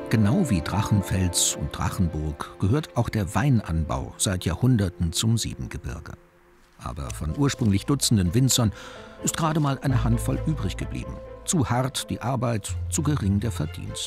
Genau wie Drachenfels und Drachenburg gehört auch der Weinanbau seit Jahrhunderten zum Siebengebirge. Aber von ursprünglich Dutzenden Winzern ist gerade mal eine Handvoll übrig geblieben. Zu hart die Arbeit, zu gering der Verdienst.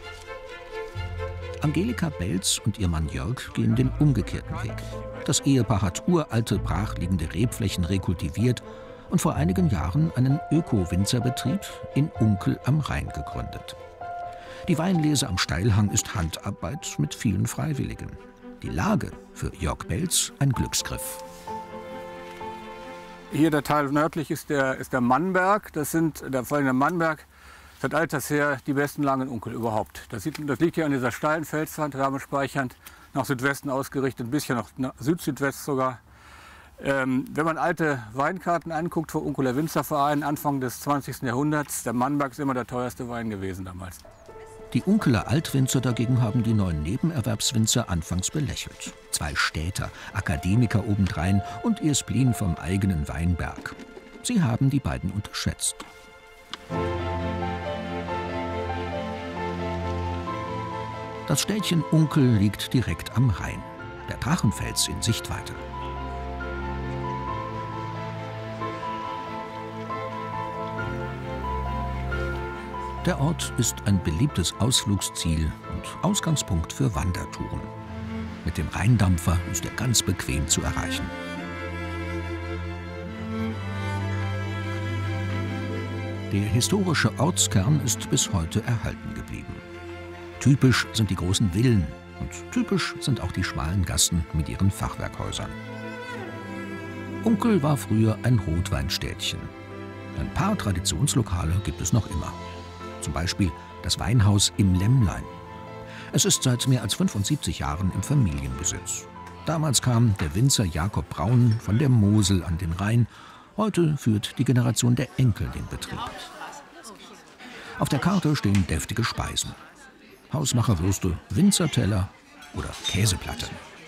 Angelika Belz und ihr Mann Jörg gehen den umgekehrten Weg. Das Ehepaar hat uralte, brachliegende Rebflächen rekultiviert und vor einigen Jahren einen Öko-Winzerbetrieb in Unkel am Rhein gegründet. Die Weinlese am Steilhang ist Handarbeit mit vielen Freiwilligen. Die Lage für Jörg Belz ein Glücksgriff. Hier der Teil nördlich ist der Mannberg. Vor allem der Mannberg, seit alters her die besten Lagen in Unkel überhaupt. Das liegt hier an dieser steilen Felswand, rahmenspeichernd, nach Südwesten ausgerichtet, ein bisschen nach Süd-Südwest sogar. Wenn man alte Weinkarten anguckt vom Unkeler Winzerverein Anfang des 20. Jahrhunderts, der Mannberg ist immer der teuerste Wein gewesen damals. Die Unkeler Altwinzer dagegen haben die neuen Nebenerwerbswinzer anfangs belächelt. 2 Städter, Akademiker obendrein und ihr Spleen vom eigenen Weinberg. Sie haben die beiden unterschätzt. Das Städtchen Unkel liegt direkt am Rhein. Der Drachenfels in Sichtweite. Der Ort ist ein beliebtes Ausflugsziel und Ausgangspunkt für Wandertouren. Mit dem Rheindampfer ist er ganz bequem zu erreichen. Der historische Ortskern ist bis heute erhalten geblieben. Typisch sind die großen Villen und typisch sind auch die schmalen Gassen mit ihren Fachwerkhäusern. Unkel war früher ein Rotweinstädtchen. Ein paar Traditionslokale gibt es noch immer. Zum Beispiel das Weinhaus im Lämmlein. Es ist seit mehr als 75 Jahren im Familienbesitz. Damals kam der Winzer Jakob Braun von der Mosel an den Rhein. Heute führt die Generation der Enkel den Betrieb. Auf der Karte stehen deftige Speisen. Hausmacherwürste, Winzerteller oder Käseplatte.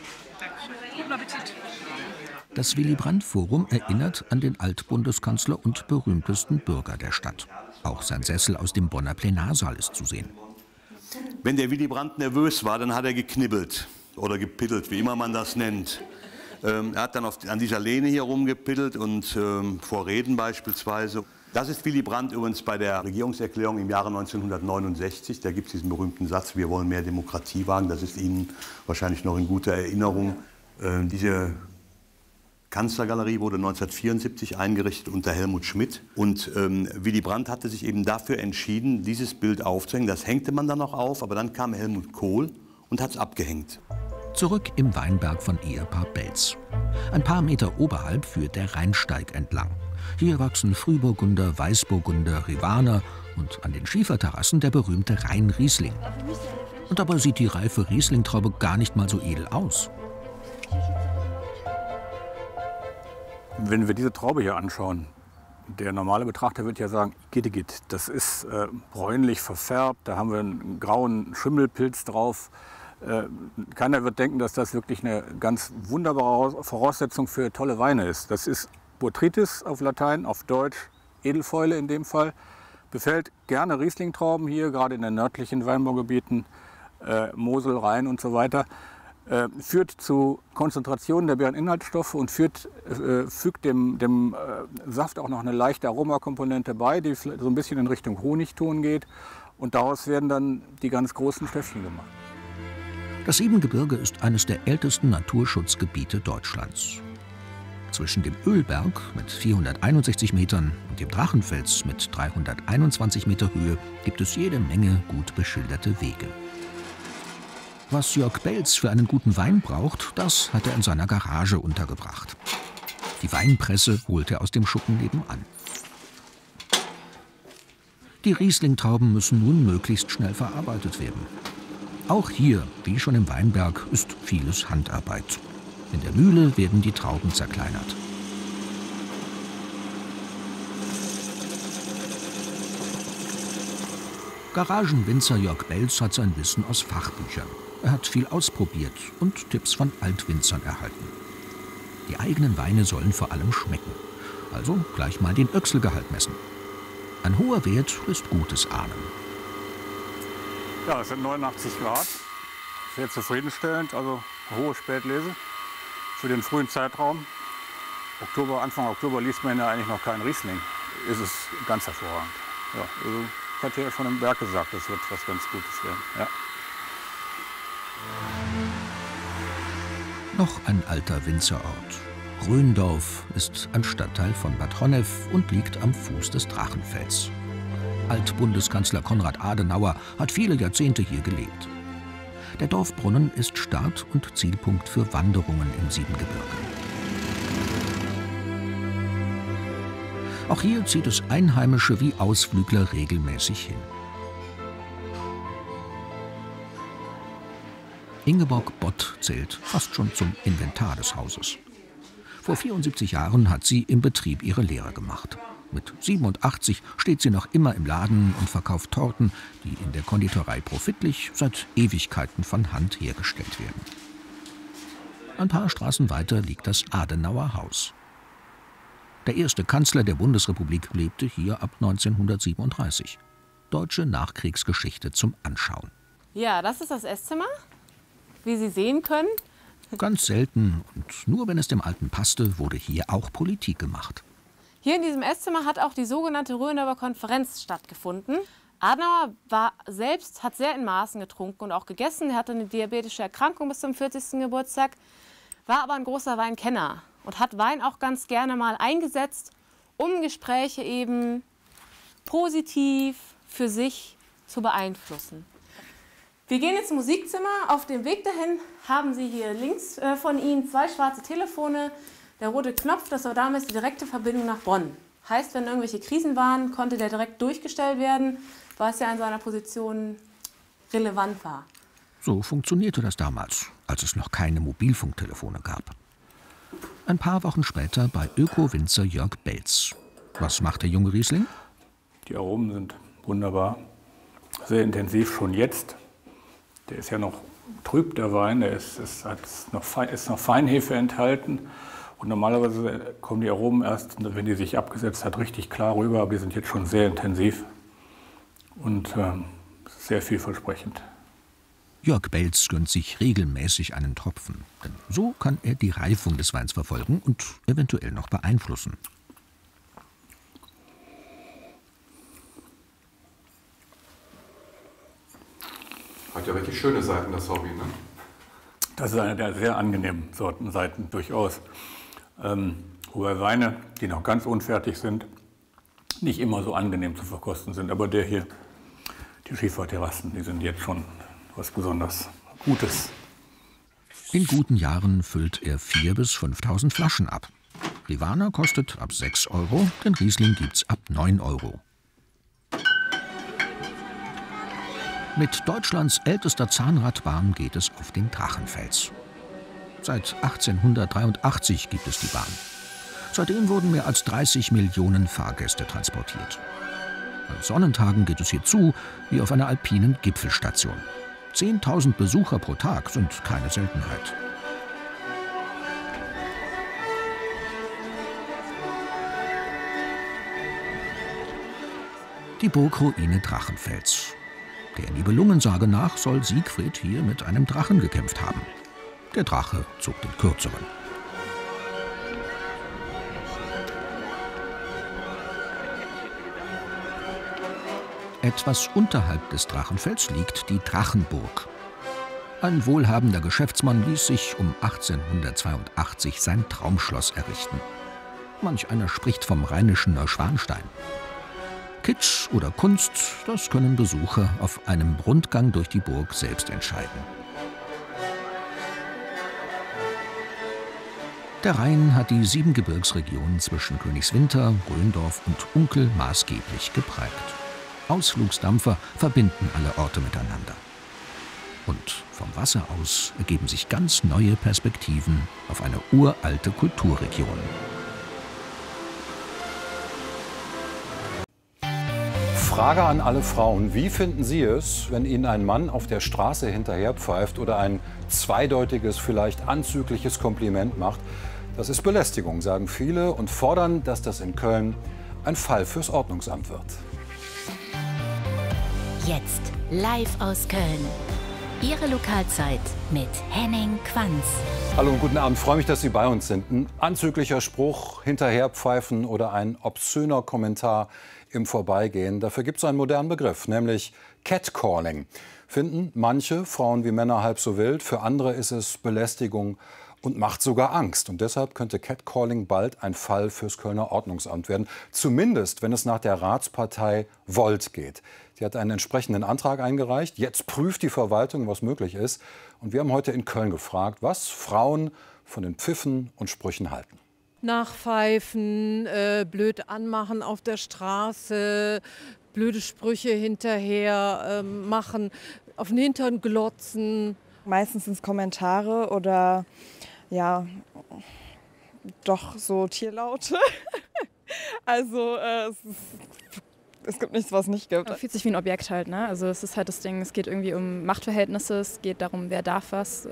Das Willy-Brandt-Forum erinnert an den Altbundeskanzler und berühmtesten Bürger der Stadt. Auch sein Sessel aus dem Bonner Plenarsaal ist zu sehen. Wenn der Willy Brandt nervös war, dann hat er geknibbelt oder gepittelt, wie immer man das nennt. Er hat dann an dieser Lehne hier rumgepittelt und vor Reden beispielsweise. Das ist Willy Brandt übrigens bei der Regierungserklärung im Jahre 1969. Da gibt es diesen berühmten Satz, wir wollen mehr Demokratie wagen. Das ist Ihnen wahrscheinlich noch in guter Erinnerung. Diese Kanzlergalerie wurde 1974 eingerichtet unter Helmut Schmidt. Und Willy Brandt hatte sich eben dafür entschieden, dieses Bild aufzuhängen. Das hängte man dann noch auf, aber dann kam Helmut Kohl und hat es abgehängt. Zurück im Weinberg von Ehepaar Belz. Ein paar Meter oberhalb führt der Rheinsteig entlang. Hier wachsen Frühburgunder, Weißburgunder, Rivaner und an den Schieferterrassen der berühmte Rhein-Riesling. Und dabei sieht die reife Rieslingtraube gar nicht mal so edel aus. Wenn wir diese Traube hier anschauen, der normale Betrachter wird ja sagen, Igitt, das ist bräunlich verfärbt, da haben wir einen grauen Schimmelpilz drauf. Keiner wird denken, dass das wirklich eine ganz wunderbare Voraussetzung für tolle Weine ist. Das ist Botrytis auf Latein, auf Deutsch Edelfäule in dem Fall. Befällt gerne Rieslingtrauben hier, gerade in den nördlichen Weinbaugebieten, Mosel, Rhein und so weiter. Führt zu Konzentrationen der Beereninhaltsstoffe und fügt dem Saft auch noch eine leichte Aromakomponente bei, die so ein bisschen in Richtung Honigton geht. Und daraus werden dann die ganz großen Stöffchen gemacht. Das Siebengebirge ist eines der ältesten Naturschutzgebiete Deutschlands. Zwischen dem Ölberg mit 461 Metern und dem Drachenfels mit 321 Meter Höhe gibt es jede Menge gut beschilderte Wege. Was Jörg Belz für einen guten Wein braucht, das hat er in seiner Garage untergebracht. Die Weinpresse holt er aus dem Schuppen nebenan. Die Rieslingtrauben müssen nun möglichst schnell verarbeitet werden. Auch hier, wie schon im Weinberg, ist vieles Handarbeit. In der Mühle werden die Trauben zerkleinert. Garagenwinzer Jörg Belz hat sein Wissen aus Fachbüchern. Er hat viel ausprobiert und Tipps von Altwinzern erhalten. Die eigenen Weine sollen vor allem schmecken. Also gleich mal den Öchselgehalt messen. Ein hoher Wert ist gutes Ahnen. Ja, es sind 89 Grad. Sehr zufriedenstellend, also hohe Spätlese für den frühen Zeitraum. Anfang Oktober liest man ja eigentlich noch keinen Riesling. Ist es ganz hervorragend. Ja, also, ich hatte ja schon im Berg gesagt, das wird was ganz Gutes werden. Ja. Noch ein alter Winzerort. Röndorf ist ein Stadtteil von Bad Honnef und liegt am Fuß des Drachenfels. Altbundeskanzler Konrad Adenauer hat viele Jahrzehnte hier gelebt. Der Dorfbrunnen ist Start- und Zielpunkt für Wanderungen im Siebengebirge. Auch hier zieht es Einheimische wie Ausflügler regelmäßig hin. Ingeborg Bott zählt fast schon zum Inventar des Hauses. Vor 74 Jahren hat sie im Betrieb ihre Lehre gemacht. Mit 87 steht sie noch immer im Laden und verkauft Torten, die in der Konditorei Profitlich seit Ewigkeiten von Hand hergestellt werden. Ein paar Straßen weiter liegt das Adenauer Haus. Der erste Kanzler der Bundesrepublik lebte hier ab 1937. Deutsche Nachkriegsgeschichte zum Anschauen. Ja, das ist das Esszimmer, wie Sie sehen können. Ganz selten und nur wenn es dem Alten passte, wurde hier auch Politik gemacht. Hier in diesem Esszimmer hat auch die sogenannte Röndorfer Konferenz stattgefunden. Adenauer hat sehr in Maßen getrunken und auch gegessen. Er hatte eine diabetische Erkrankung bis zum 40. Geburtstag, war aber ein großer Weinkenner und hat Wein auch ganz gerne mal eingesetzt, um Gespräche eben positiv für sich zu beeinflussen. Wir gehen ins Musikzimmer. Auf dem Weg dahin haben Sie hier links von Ihnen 2 schwarze Telefone. Der rote Knopf, das war damals die direkte Verbindung nach Bonn. Heißt, wenn irgendwelche Krisen waren, konnte der direkt durchgestellt werden, weil es ja in seiner Position relevant war. So funktionierte das damals, als es noch keine Mobilfunktelefone gab. Ein paar Wochen später bei Öko-Winzer Jörg Belz. Was macht der junge Riesling? Die Aromen sind wunderbar, sehr intensiv schon jetzt. Der ist ja noch trüb, der Wein, ist noch Feinhefe enthalten. Und normalerweise kommen die Aromen erst, wenn die sich abgesetzt hat, richtig klar rüber. Aber die sind jetzt schon sehr intensiv und sehr vielversprechend. Jörg Belz gönnt sich regelmäßig einen Tropfen. Denn so kann er die Reifung des Weins verfolgen und eventuell noch beeinflussen. Hat ja richtig schöne Seiten, das Hobby, ne? Das ist eine der sehr angenehmen Sortenseiten, durchaus. Wobei Weine, die noch ganz unfertig sind, nicht immer so angenehm zu verkosten sind. Aber der hier, die Schieferterrassen, die sind jetzt schon was besonders Gutes. In guten Jahren füllt er 4.000 bis 5.000 Flaschen ab. Rivana kostet ab 6 €, den Riesling gibt's ab 9 €. Mit Deutschlands ältester Zahnradbahn geht es auf den Drachenfels. Seit 1883 gibt es die Bahn. Seitdem wurden mehr als 30 Millionen Fahrgäste transportiert. An Sonnentagen geht es hier zu wie auf einer alpinen Gipfelstation. 10.000 Besucher pro Tag sind keine Seltenheit. Die Burgruine Drachenfels. Der Nibelungensage nach soll Siegfried hier mit einem Drachen gekämpft haben. Der Drache zog den kürzeren. Etwas unterhalb des Drachenfels liegt die Drachenburg. Ein wohlhabender Geschäftsmann ließ sich um 1882 sein Traumschloss errichten. Manch einer spricht vom rheinischen Neuschwanstein. Kitsch oder Kunst, das können Besucher auf einem Rundgang durch die Burg selbst entscheiden. Der Rhein hat die Siebengebirgsregion zwischen Königswinter, Röndorf und Unkel maßgeblich geprägt. Ausflugsdampfer verbinden alle Orte miteinander. Und vom Wasser aus ergeben sich ganz neue Perspektiven auf eine uralte Kulturregion. Frage an alle Frauen. Wie finden Sie es, wenn Ihnen ein Mann auf der Straße hinterherpfeift oder ein zweideutiges, vielleicht anzügliches Kompliment macht? Das ist Belästigung, sagen viele, und fordern, dass das in Köln ein Fall fürs Ordnungsamt wird. Jetzt live aus Köln. Ihre Lokalzeit mit Henning Quanz. Hallo und guten Abend. Ich freue mich, dass Sie bei uns sind. Ein anzüglicher Spruch, hinterherpfeifen oder ein obszöner Kommentar im Vorbeigehen. Dafür gibt es einen modernen Begriff, nämlich Catcalling. Finden manche, Frauen wie Männer, halb so wild. Für andere ist es Belästigung und macht sogar Angst. Und deshalb könnte Catcalling bald ein Fall fürs Kölner Ordnungsamt werden. Zumindest, wenn es nach der Ratspartei Volt geht. Sie hat einen entsprechenden Antrag eingereicht. Jetzt prüft die Verwaltung, was möglich ist. Und wir haben heute in Köln gefragt, was Frauen von den Pfiffen und Sprüchen halten. Nachpfeifen, blöd anmachen auf der Straße, blöde Sprüche hinterher machen, auf den Hintern glotzen. Meistens sind es Kommentare oder ja, doch so Tierlaute. Also es gibt nichts, was es nicht gibt. Man fühlt sich wie ein Objekt halt, ne? Also es ist halt das Ding, es geht irgendwie um Machtverhältnisse, es geht darum, wer darf was.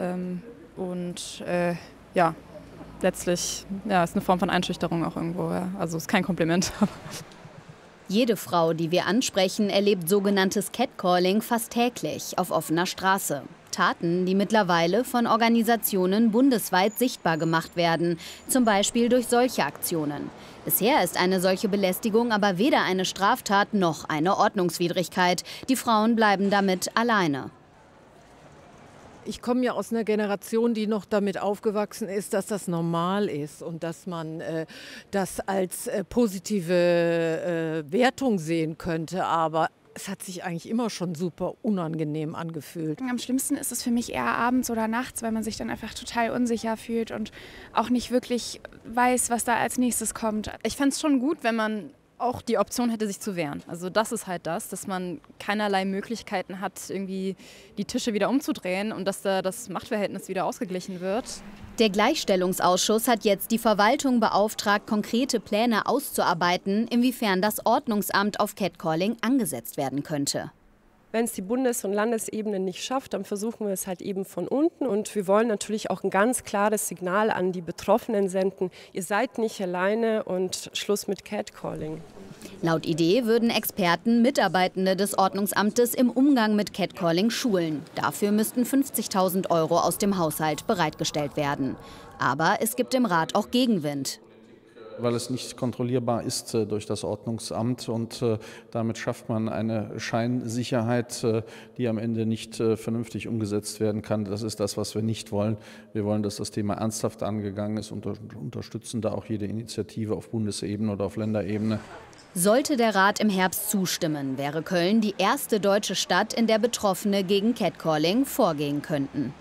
Ja, letztlich ja, ist eine Form von Einschüchterung auch irgendwo. Ja. Also ist kein Kompliment. Jede Frau, die wir ansprechen, erlebt sogenanntes Catcalling fast täglich auf offener Straße. Taten, die mittlerweile von Organisationen bundesweit sichtbar gemacht werden, zum Beispiel durch solche Aktionen. Bisher ist eine solche Belästigung aber weder eine Straftat noch eine Ordnungswidrigkeit. Die Frauen bleiben damit alleine. Ich komme ja aus einer Generation, die noch damit aufgewachsen ist, dass das normal ist und dass man das als positive Wertung sehen könnte. Aber es hat sich eigentlich immer schon super unangenehm angefühlt. Am schlimmsten ist es für mich eher abends oder nachts, weil man sich dann einfach total unsicher fühlt und auch nicht wirklich weiß, was da als nächstes kommt. Ich fände es schon gut, wenn man auch die Option hätte, sich zu wehren. Also das ist halt das, dass man keinerlei Möglichkeiten hat, irgendwie die Tische wieder umzudrehen und dass da das Machtverhältnis wieder ausgeglichen wird. Der Gleichstellungsausschuss hat jetzt die Verwaltung beauftragt, konkrete Pläne auszuarbeiten, inwiefern das Ordnungsamt auf Catcalling angesetzt werden könnte. Wenn es die Bundes- und Landesebene nicht schafft, dann versuchen wir es halt eben von unten. Und wir wollen natürlich auch ein ganz klares Signal an die Betroffenen senden. Ihr seid nicht alleine und Schluss mit Catcalling. Laut Idee würden Experten Mitarbeitende des Ordnungsamtes im Umgang mit Catcalling schulen. Dafür müssten 50.000 € aus dem Haushalt bereitgestellt werden. Aber es gibt im Rat auch Gegenwind. Weil es nicht kontrollierbar ist durch das Ordnungsamt und damit schafft man eine Scheinsicherheit, die am Ende nicht vernünftig umgesetzt werden kann. Das ist das, was wir nicht wollen. Wir wollen, dass das Thema ernsthaft angegangen ist und unterstützen da auch jede Initiative auf Bundesebene oder auf Länderebene. Sollte der Rat im Herbst zustimmen, wäre Köln die erste deutsche Stadt, in der Betroffene gegen Catcalling vorgehen könnten.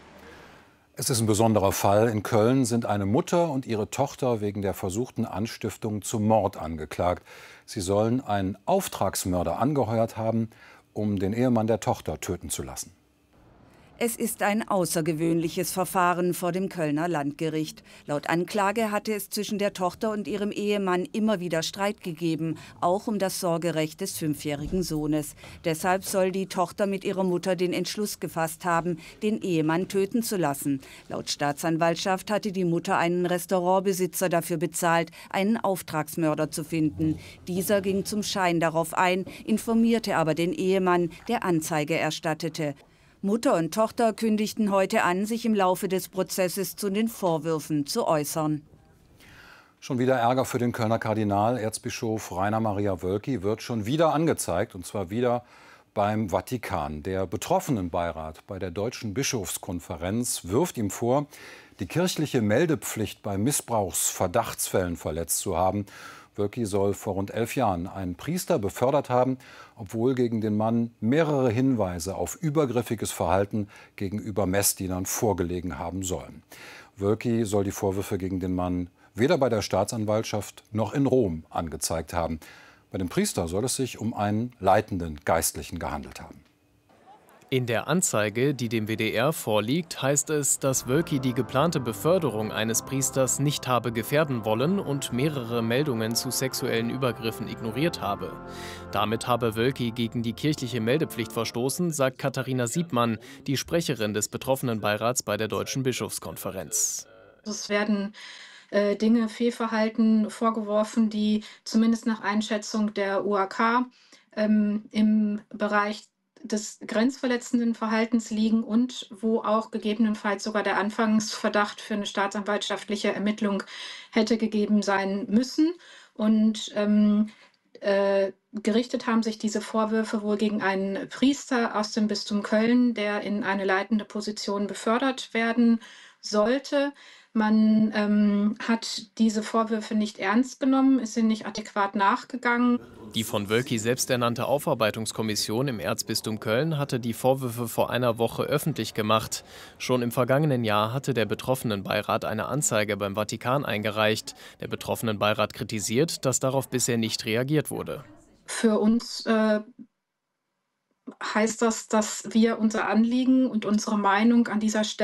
Es ist ein besonderer Fall. In Köln sind eine Mutter und ihre Tochter wegen der versuchten Anstiftung zum Mord angeklagt. Sie sollen einen Auftragsmörder angeheuert haben, um den Ehemann der Tochter töten zu lassen. Es ist ein außergewöhnliches Verfahren vor dem Kölner Landgericht. Laut Anklage hatte es zwischen der Tochter und ihrem Ehemann immer wieder Streit gegeben, auch um das Sorgerecht des 5-jährigen Sohnes. Deshalb soll die Tochter mit ihrer Mutter den Entschluss gefasst haben, den Ehemann töten zu lassen. Laut Staatsanwaltschaft hatte die Mutter einen Restaurantbesitzer dafür bezahlt, einen Auftragsmörder zu finden. Dieser ging zum Schein darauf ein, informierte aber den Ehemann, der Anzeige erstattete. Mutter und Tochter kündigten heute an, sich im Laufe des Prozesses zu den Vorwürfen zu äußern. Schon wieder Ärger für den Kölner Kardinal. Erzbischof Rainer Maria Wölki wird schon wieder angezeigt, und zwar wieder beim Vatikan. Der Betroffenenbeirat bei der Deutschen Bischofskonferenz wirft ihm vor, die kirchliche Meldepflicht bei Missbrauchsverdachtsfällen verletzt zu haben. Wölki soll vor rund 11 Jahren einen Priester befördert haben, obwohl gegen den Mann mehrere Hinweise auf übergriffiges Verhalten gegenüber Messdienern vorgelegen haben sollen. Wölki soll die Vorwürfe gegen den Mann weder bei der Staatsanwaltschaft noch in Rom angezeigt haben. Bei dem Priester soll es sich um einen leitenden Geistlichen gehandelt haben. In der Anzeige, die dem WDR vorliegt, heißt es, dass Wölki die geplante Beförderung eines Priesters nicht habe gefährden wollen und mehrere Meldungen zu sexuellen Übergriffen ignoriert habe. Damit habe Wölki gegen die kirchliche Meldepflicht verstoßen, sagt Katharina Siebmann, die Sprecherin des Betroffenenbeirats bei der Deutschen Bischofskonferenz. Es werden Dinge, Fehlverhalten vorgeworfen, die zumindest nach Einschätzung der UAK im Bereich des grenzverletzenden Verhaltens liegen und wo auch gegebenenfalls sogar der Anfangsverdacht für eine staatsanwaltschaftliche Ermittlung hätte gegeben sein müssen. Und gerichtet haben sich diese Vorwürfe wohl gegen einen Priester aus dem Bistum Köln, der in eine leitende Position befördert werden sollte. Man hat diese Vorwürfe nicht ernst genommen, ist ihnen nicht adäquat nachgegangen. Die von Wölki selbst ernannte Aufarbeitungskommission im Erzbistum Köln hatte die Vorwürfe vor einer Woche öffentlich gemacht. Schon im vergangenen Jahr hatte der Betroffenenbeirat eine Anzeige beim Vatikan eingereicht. Der Betroffenenbeirat kritisiert, dass darauf bisher nicht reagiert wurde. Für uns heißt das, dass wir unser Anliegen und unsere Meinung an dieser Stelle